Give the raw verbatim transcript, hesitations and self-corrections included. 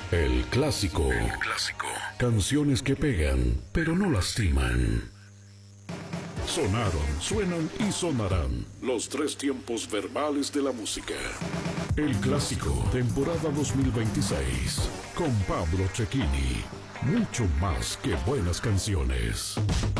El clásico. El clásico. Canciones que pegan, pero no lastiman. Sonaron, suenan y sonarán los tres tiempos verbales de la música. El clásico, temporada dos mil veintiséis, con Pablo Cecchini. Mucho más que buenas canciones.